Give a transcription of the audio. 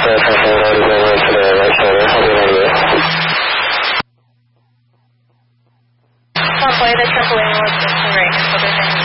Play the triple A was just right, so there's any